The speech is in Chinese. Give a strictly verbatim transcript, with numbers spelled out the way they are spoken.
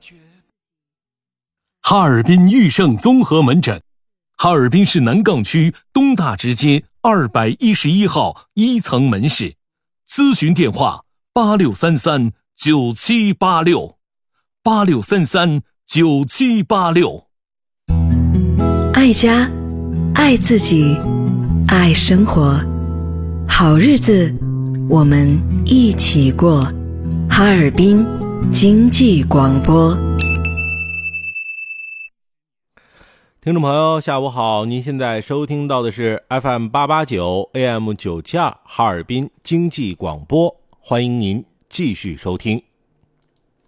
哈尔滨裕盛综合门诊，哈尔滨市南岗区东大直街二百一十一号一层门市，咨询电话八六三三九七八六，八六三三九七八六。 爱家，爱自己，爱生活，好日子我们一起过。哈尔滨经济广播。 听众朋友下午好，您现在收听到的是 F M 八八九 A M 九七二 哈尔滨经济广播，欢迎您继续收听。